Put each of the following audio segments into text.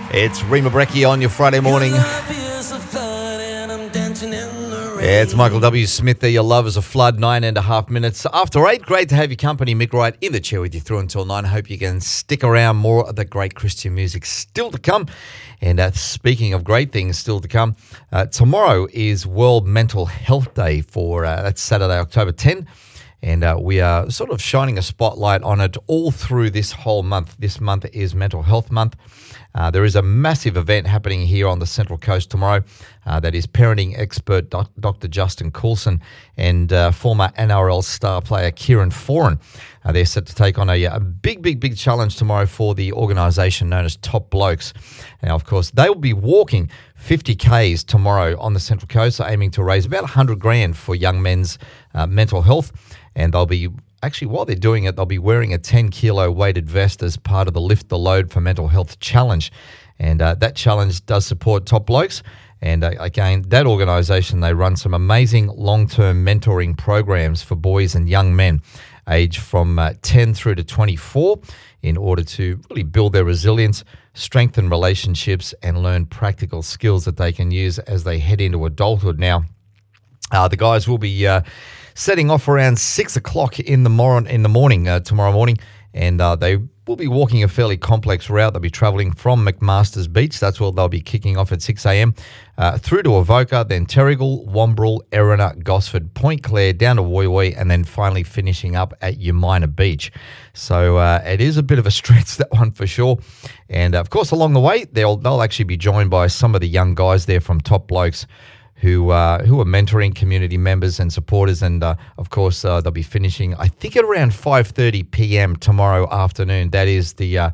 It's Rima Brecchi on your Friday morning. It's Michael W. Smith there. Your love is a flood, 9.5 minutes after 8. Great to have your company. Mick Wright in the chair with you through until 9. I hope you can stick around. More of the great Christian music still to come. And speaking of great things still to come, tomorrow is World Mental Health Day for that's Saturday, October 10. And we are sort of shining a spotlight on it all through this whole month. This month is Mental Health Month. There is a massive event happening here on the Central Coast tomorrow that is parenting expert Dr. Justin Coulson and former NRL star player Kieran Foran. They're set to take on a big challenge tomorrow for the organisation known as Top Blokes. Now, of course, they will be walking 50 Ks tomorrow on the Central Coast, aiming to raise about $100,000 for young men's mental health. And they'll be, actually, while they're doing it, they'll be wearing a 10-kilo weighted vest as part of the Lift the Load for Mental Health Challenge. And that challenge does support Top Blokes. And again, that organisation, they run some amazing long-term mentoring programs for boys and young men aged from 10 through to 24 in order to really build their resilience, strengthen relationships, and learn practical skills that they can use as they head into adulthood. Now, the guys will be setting off around 6 o'clock in the morning tomorrow morning, and they will be walking a fairly complex route. They'll be travelling from McMaster's Beach. That's where they'll be kicking off at 6 a.m. Through to Avoca, then Terrigal, Wombrel, Erina, Gosford, Point Clare, down to Woy Woy, and then finally finishing up at Umina Beach. So it is a bit of a stretch, that one for sure. And of course, along the way, they'll actually be joined by some of the young guys there from Top Blokes who are mentoring community members and supporters. And, of course, they'll be finishing, I think, at around 5:30 p.m. tomorrow afternoon. That is the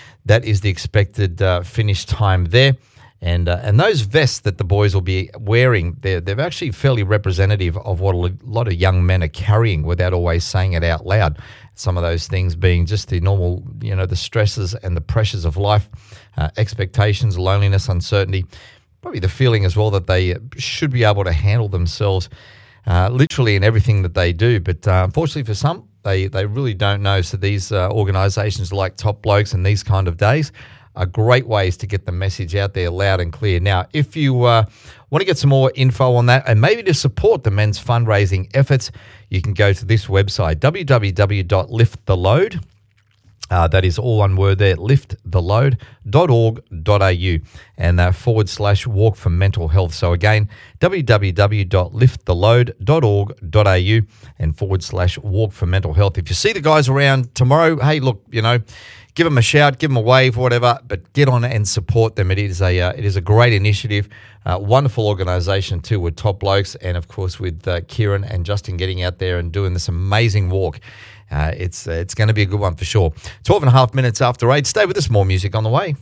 expected finish time there. And those vests that the boys will be wearing, they're actually fairly representative of what a lot of young men are carrying without always saying it out loud. Some of those things being just the normal, the stresses and the pressures of life, expectations, loneliness, uncertainty. Probably the feeling as well that they should be able to handle themselves literally in everything that they do. But unfortunately for some, they really don't know. So these organisations like Top Blokes and these kind of days are great ways to get the message out there loud and clear. Now, if you want to get some more info on that and maybe to support the men's fundraising efforts, you can go to this website, www.lifttheload. That is all one word there, lifttheload.org.au and /walk for mental health. So again, www.lifttheload.org.au and /walk for mental health. If you see the guys around tomorrow, hey, look, give them a shout, give them a wave, whatever, but get on and support them. It is a great initiative, wonderful organisation too with Top Blokes, and of course with Kieran and Justin getting out there and doing this amazing walk. It's going to be a good one for sure. 12.5 minutes after 8. Stay with us. More music on the way.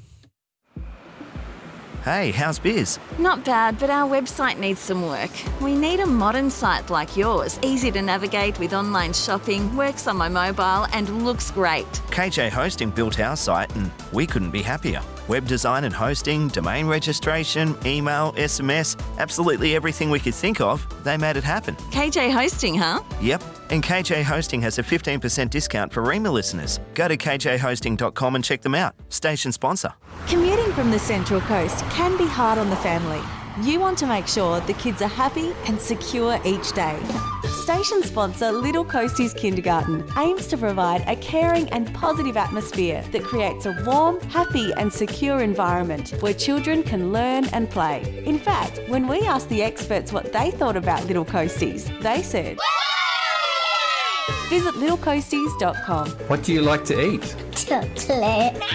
Hey, how's biz? Not bad, but our website needs some work. We need a modern site like yours, easy to navigate with online shopping, works on my mobile and looks great. KJ Hosting built our site and we couldn't be happier. Web design and hosting, domain registration, email, SMS, absolutely everything we could think of, they made it happen. KJ Hosting, huh? Yep, and KJ Hosting has a 15% discount for Rima listeners. Go to kjhosting.com and check them out. Station sponsor. Commuting from the Central Coast can be hard on the family. You want to make sure the kids are happy and secure each day. Station sponsor Little Coasties Kindergarten aims to provide a caring and positive atmosphere that creates a warm, happy and secure environment where children can learn and play. In fact, when we asked the experts what they thought about Little Coasties, they said, visit littlecoasties.com. What do you like to eat? Chocolate.